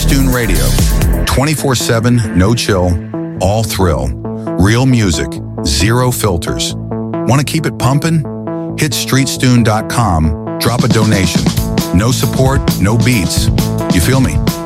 Stune Radio. 24/7, no chill, all thrill. Real music, zero filters. Want to keep it pumping? Hit streetstune.com, drop a donation. No support, no beats. You feel me?